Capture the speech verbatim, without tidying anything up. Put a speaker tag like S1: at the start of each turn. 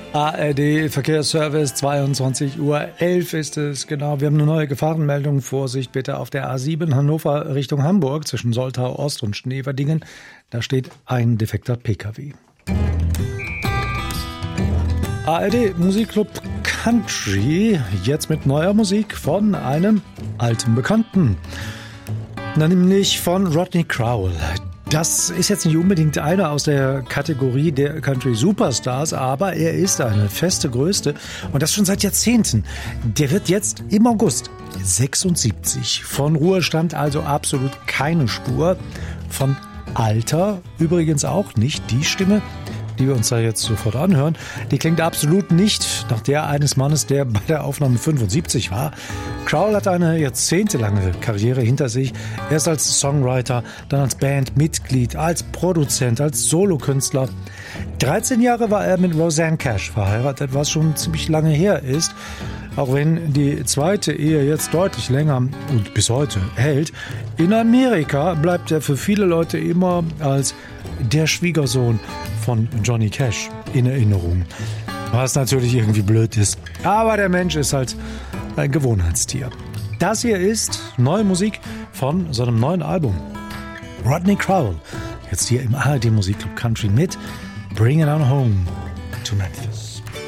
S1: A R D Verkehrsservice, zweiundzwanzig Uhr elf ist es, genau. Wir haben eine neue Gefahrenmeldung. Vorsicht bitte auf der A sieben Hannover Richtung Hamburg zwischen Soltau Ost und Schneverdingen. Da steht ein defekter P K W. A R D Musikclub Country, jetzt mit neuer Musik von einem alten Bekannten. Nämlich von Rodney Crowell. Das ist jetzt nicht unbedingt einer aus der Kategorie der Country Superstars, aber er ist eine feste Größe und das schon seit Jahrzehnten. Der wird jetzt im August sechsundsiebzig. Von Ruhestand also absolut keine Spur. Von Alter übrigens auch nicht. Die Stimme, die wir uns da jetzt sofort anhören, die klingt absolut nicht nach der eines Mannes, der bei der Aufnahme fünfundsiebzig war. Crowell hat eine jahrzehntelange Karriere hinter sich. Erst als Songwriter, dann als Bandmitglied, als Produzent, als Solokünstler. dreizehn Jahre war er mit Rosanne Cash verheiratet, was schon ziemlich lange her ist. Auch wenn die zweite Ehe jetzt deutlich länger und bis heute hält. In Amerika bleibt er für viele Leute immer als der Schwiegersohn von Johnny Cash in Erinnerung. Was natürlich irgendwie blöd ist. Aber der Mensch ist halt ein Gewohnheitstier. Das hier ist neue Musik von seinem neuen Album. Rodney Crowell. Jetzt hier im A R D Musikclub Country mit Bring It On Home to Memphis.